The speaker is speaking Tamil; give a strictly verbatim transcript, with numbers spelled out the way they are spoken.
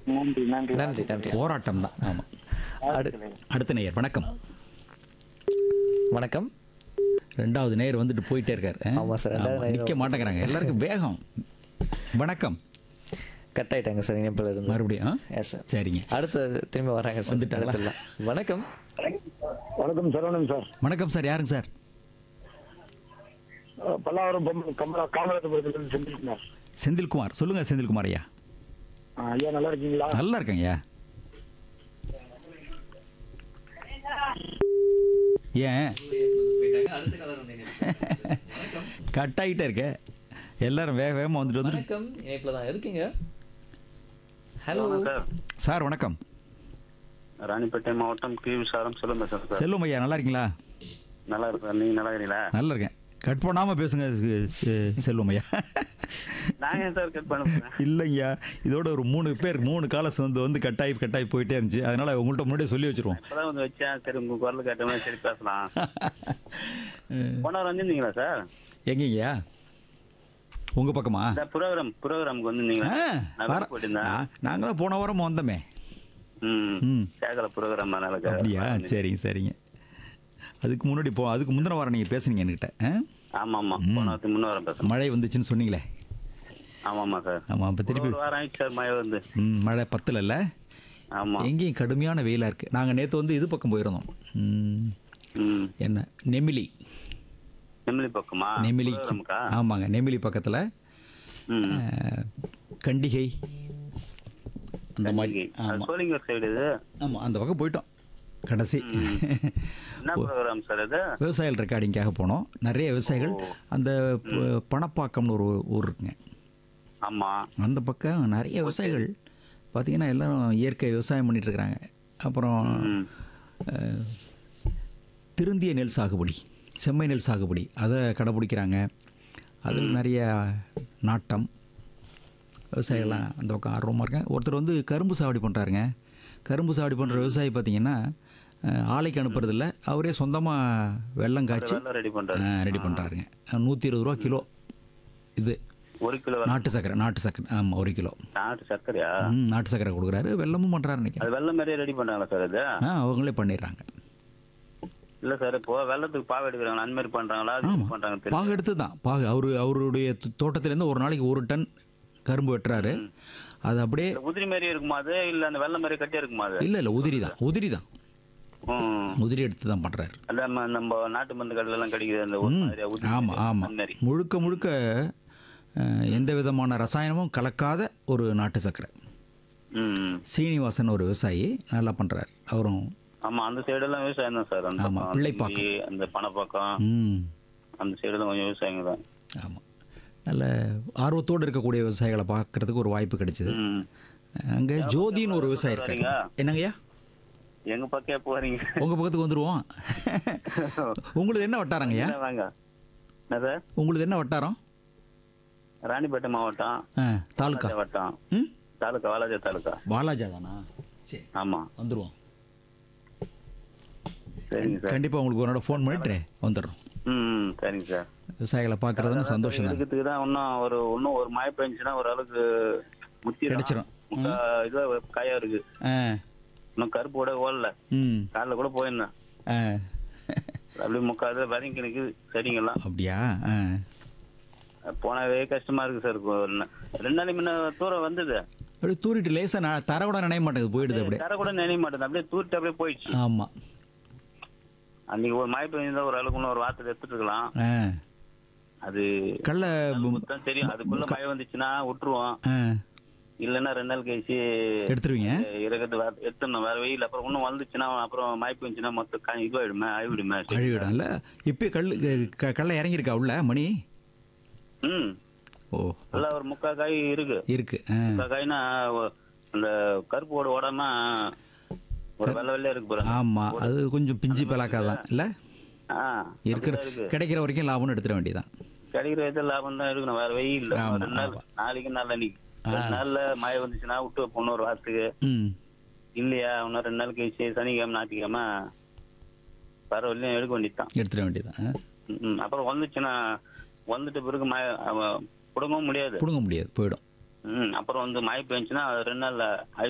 நன்றி நன்றி நன்றி நன்றி போராட்டம் தான். ஆமாம். அடு அடுத்த நேயர் வணக்கம். வணக்கம். ரெண்டாவது நேயர் வந்துட்டு போயிட்டே இருக்காரு. ஆமா சார், ரெண்டாவது நேயர் நிற்க மாட்டேங்கிறாங்க, எல்லாருக்கும் வேகம். வணக்கம். கட் ஆயிட்டாங்க சார் இணைப்பில் இருந்து மறுபடியும் எஸ் சார். சரிங்க. அடுத்து திரும்பி வராங்க சார். வந்துட்டாங்களா? அடுத்துல. வணக்கம். வணக்கம் சரவணன் சார். வணக்கம் சார், யாருங்க சார்? அஹ், பல்லாவரம் பொம்ம- கமலா காமராஜபுரத்துல செந்தில்குமார். செந்தில்குமார். சொல்லுங்க செந்தில்குமார் ஐயா. அஹ், ஐயா நல்லா இருக்கீங்களா? நல்லா இருக்கேங்க ஐயா. ஏன் கட் ஆகிட்டே இருக்க? எல்லாரும் வேக வேகமாக வந்துட்டு வந்துட்டு. வணக்கம், இணைப்பில் தான் இருக்கீங்க. Hello sir. சார் வணக்கம். ராணிப்பேட்டை மாவட்டம் கி விசாரம் சொல்லுங்க சார். சார் செல்வம் ஐயா, நல்லா இருக்கீங்களா? நல்லா இருக்கு. நீங்க நல்லா இருக்கீங்களா? நல்லா இருக்கேன். கட் பண்ணாமல் பேசுங்க செ- செ- செல்வம் ஐயா. நான் ஏன் சார் கட் பண்ணுறேன்? இல்லைங்கய்யா, இதோட ஒரு மூணு பேர் மூணு காலஸ் வந்து வந்து கட்டாயி கட்டாயி போயிட்டே இருந்துச்சு. அதனால உங்கள்கிட்ட முன்னாடியே சொல்லி வச்சிருவோம். இப்பதான் வந்து வச்சேன். சரி உங்க குரல் கேட்டோம்னா சரி பேசலாம். போனவர் வந்துருந்தீங்களா சார்? எங்கய்யா? உங்க பக்கமா? இந்த ப்ரோக்ராம் ப்ரோக்ராமுக்கு வந்துருந்தீங்களா? நான் வர- வெளியே போயிட்டு நான் நாங்க தான் போன வாரம் வந்தோமே. ம் ம். கேட்கல ப்ரோக்ராம் அதனால அப்படியா? சரிங்க சரிங்க. அதுக்கு முன்னாடி போ அதுக்கு முந்தின வாரம் நீங்கள் பேசுனீங்க என்கிட்ட. ஆ? ஆமா ஆமா போன வாரத்துக்கு முன்ன வாரம் பேசுறேன். மழை வந்துச்சுன்னு சொன்னீங்களே. ஆமா ஆமா சார். ஆமாம். இப்போ திருப்பி ஒரு வாரம் ஆயிடுச்சு சார் மழை வந்து. ம், மழை பத்தில் இல்லை, ஆமா. எங்கேயும் கடுமையான வெயிலாக இருக்குது. நாங்கள் நேற்று வந்து இது பக்கம் போயிருந்தோம். ம், ம். என்ன நெமிலி. நெமிலி பக்கமா? நெமிலி. ப்ரோக்ராமுக்கா? ஆமாங்க, நெமிலி பக்கத்தில் ம். கண்டிகை அந்த மாதிரி. கண்டிகை. அது ஆமாம் சோளிங்கர் சைடு இது. ஆமாம், அந்த பக்கம் போயிட்டோம் கடைசி. என்ன ப்ரோக்ராம் சார் இது? விவசாயிகள் ரெக்கார்டிங்காக போனோம். நிறைய விவசாயிகள் அந்த ப- பணப்பாக்கம்னு ஒரு ஊர் இருக்குங்க, ஆமா. அந்த பக்கம் நிறைய விவசாயிகள் பார்த்தீங்கன்னா எல்லாரும் இயற்கை விவசாயம் பண்ணிட்டு இருக்கிறாங்க. அப்புறம் ம். அஹ், திருந்திய நெல் சாகுபடி, செம்மை நெல் சாகுபடி அதை கடைப்பிடிக்கிறாங்க. அதில் நிறைய நாட்டம் விவசாயிகள்லாம் அந்த பக்கம் ஆர்வமாக இருக்காங்க. ஒருத்தர் வந்து கரும்பு சாகுபடி பண்ணுறாருங்க. கரும்பு சாகுபடி பண்ணுற விவசாயி பார்த்தீங்கன்னா அஹ், ஆலைக்கு அனுப்புறதில்ல, அவரே சொந்தமாக வெல்லம் காய்ச்சி வெள்ளம் ரெடி பண்றாரு. ரெடி பண்ணுறாருங்க. நூற்றி இருபது ரூபா கிலோ இது ஒரு கிலோ நாட்டு சக்கரை. நாட்டு சக்கரை ஆமாம், ஒரு கிலோ. நாட்டு சர்க்கரையா? ம், நாட்டு சக்கரை கொடுக்குறாரு, வெல்லமும் பண்ணுறாரு நினைக்கிறேன். அது வெள்ளம் மாதிரியே ரெடி பண்றாங்களா சார் அது? ஆ, அவங்களே பண்ணிடுறாங்க. இல்ல சார், இப்போ வெள்ளத்துக்கு பாவு எடுக்கிறாங்களா அந்த மாதிரி பண்றாங்களா? அது ஆமாம், எப்படி பண்றாங்க தெரியும். பாகு எடுத்து தான் பாகு அவரு அவருடைய தோ- தோட்டத்திலேருந்து ஒரு நாளைக்கு ஒரு டன் கரும்பு வெட்டுறாரு. அது அப்படியே உதிரி மாதிரியே இருக்குமா அது? இல்ல அந்த வெள்ளம் மாதிரி கட்டியா இருக்குமா அது? இல்லை இல்லை உதிரி தான், உதிரி தான், ம். உதிரி எடுத்து தான் பண்ணுறாரு. அந்த நம்ம நம்ம நாட்டு மருந்து கடையில எல்லாம் கிடைக்குது அந்த ஒரு ம், மாதிரியா உதிரி ஆமாம் மாதிரி, ஆமாம். அந்த மாதிரி. முழுக்க முழுக்க அஹ், எந்த விதமான ரசாயனமும் கலக்காத ஒரு நாட்டு சக்கரை. ம், ம். சீனிவாசன் ஒரு விவசாயி நல்லா பண்ணுறாரு அவரும். ஆமா, அந்த சைடு எல்லாம் விவசாயம் தான் சார். அந்த ஆமா, பக்கம், பிள்ளைப்பாக்கம். தில்லி, அந்த பணப்பாக்கம் ம், அந்த சைடு எல்லாம் கொஞ்சம் விவசாயிங்க தான். ஆமாம். நல்ல ஆர்வத்தோடு இருக்கக்கூடிய விவசாயிகளை பார்க்கறதுக்கு ஒரு வாய்ப்பு கிடைச்சிது. ம். அங்கே ஜோதின்னு ஒரு விவசாயி இருக்காரு. என்னங்கய்யா? எங்க பக்கம் போறீங்க? உங்கள் பக்கத்துக்கு வந்துடுவோம். உங்களுக்கு என்ன வட்டாரங்கய்யா? என்ன வாங்க. என்ன சார்? உங்களுக்கு என்ன வட்டாரம்? ராணிப்பேட்டை மாவட்டம், ஆ, தாலுக்கா. வாலாஜா வட்டம், ம், தாலுக்கா, வாலாஜா தாலுக்கா. பாலாஜா தானா? சரி, ஆமா. வந்துடுவோம். சரிங்க சார். கண்டிப்பாக உங்களுக்கு ஒரு நாள் ஃபோன் பண்ணிட்டு வந்துடுறோம். ம், ம், சரிங்க சார். விவசாயிகளை பார்க்குறதுன்னு சந்தோஷம் தான். இருக்கிறதுக்கு தான் இன்னும் ஒரு இன்னும் ஒரு மழை பெஞ்சுன்னா ஒரு அளவுக்கு முத்தி கிடைச்சிரும். முக்கா இதுவா காயா இருக்கு. ஆ, இன்னும் கருப்பு கூட ஓடல. ம், காலைல கூட போயிருந்தேன். ஆ, அப்படியே முக்காது வதங்கி நிற்குது செடிங்கெல்லாம். அப்படியா? ஆ, போனவே கஷ்டமா இருக்கு சார். இப்போ ஒரு நா- ரெண்டு நாளைக்கு முன்ன தூரம் வந்தது. அப்படியே தூரிட்டு லேசாக நான் தர கூட நினைய மாட்டேங்குது, போயிடுது அப்படியே. தர கூட நினைய மாட்டேன், அப்படியே தூரிட்டு அப்படியே போயிடுச்சு. ஆமாம். அன்னைக்கு ஒரு மழை பெஞ்சா ஒரு அளவுக்கு இன்னும் ஒரு வார்த்தை எடுத்துட்டு இருக்கலாம். ஆ, அது கடல தான் தெரியும். அதுக்குள்ள மழை வந்துச்சுன்னா விட்டுருவோம். ஆ, இல்லைன்னா ரெண்டு நாள் கழிச்சு எடுத்துருவீங்க. இறக்கிறது வேற எடுத்துடணும். வேற வெயில் அப்புறம் இன்னும் வந்துச்சுன்னா அப்புறம் மயப்பு வந்துச்சுன்னா மொத்தம் கா- இதுவாயிடுமே, ஆயிடுமே. அழிவிடும்ல. இப்போ கல் க- கடலை இறங்கியிருக்கா உள்ள மணி? ம், ஓ, எல்லாம் ஒரு முக்கா காய் இருக்கு. இருக்கு. ஆ, முக்கா காய்னா ஒ- அந்த கருப்போட ஓடாம ஒரு வெள்ளை வெள்ளையா இருக்கு பாருங்க. ஆமாம், அது கொஞ்சம் பிஞ்சு பலாக்கா தான் இல்லை? ஆ, இருக்கிற அப்படிதான் இருக்கு. கிடைக்கிற வரைக்கும் லாபம்னு எடுத்துட வேண்டியதான். கிடைக்கிற விதத்துல லாபம் தான் இருக்கணும். வேற வெயில் இல்ல. ஆமா, ரெண்டு நாள் ஆமா. நாளைக்கு நாளைக்கு ரெண்டு நாள்ல மழை வந்துச்சுன்னா விட்டு வைப்போம் ஒரு வாரத்துக்கு. ம், இல்லையா இன்னும் ரெண்டு நாள் கழிச்சு சனிக்கிழமை ஞாயிற்றுக்கிழமை பரவாயில்லையும் எடுக்க வேண்டியதுதான். எடுத்துட வேண்டியதான். ம், அப்புறம் வந்துச்சுன்னா வந்துட்டு பிறகு மழை அவ- புடுங்கவும் முடியாது. பிடுங்க முடியாது, போயிடும். ம், அப்புறம் வந்து மழை பெஞ்சுன்னா ரெண்டு நாள்ல